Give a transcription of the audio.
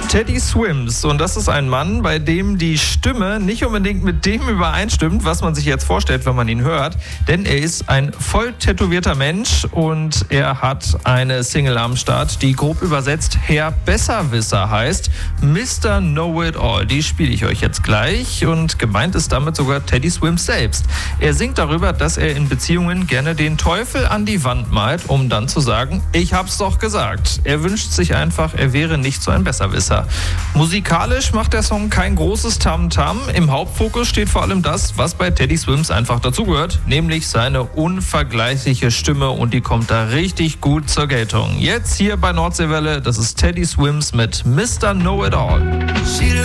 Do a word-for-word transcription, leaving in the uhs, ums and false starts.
Teddy Swims, und das ist ein Mann, bei dem die Stimme nicht unbedingt mit dem übereinstimmt, was man sich jetzt vorstellt, wenn man ihn hört, denn er ist ein voll tätowierter Mensch und er hat eine Single am Start, die grob übersetzt Herr Besserwisser heißt, Mister Know-It-All. Die spiele ich euch jetzt gleich und gemeint ist damit sogar Teddy Swims selbst. Er singt darüber, dass er in Beziehungen gerne den Teufel an die Wand malt, um dann zu sagen, ich hab's doch gesagt. Er wünscht sich einfach, er wäre nicht so ein Besserwisser. Musikalisch macht der Song kein großes Tamtam. Im Hauptfokus steht vor allem das, was bei Teddy Swims einfach dazugehört, nämlich seine unvergleichliche Stimme, und die kommt da richtig gut zur Geltung. Jetzt hier bei Nordseewelle, das ist Teddy Swims mit Mister Know-It-All.